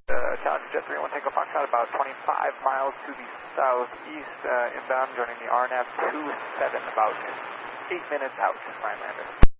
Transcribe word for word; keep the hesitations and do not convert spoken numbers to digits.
Uh, Challenger Jet three one Tango Foxtrot about twenty-five miles to the southeast, uh, inbound, joining the R N A V two seven, about eight minutes out, Ryan Lander.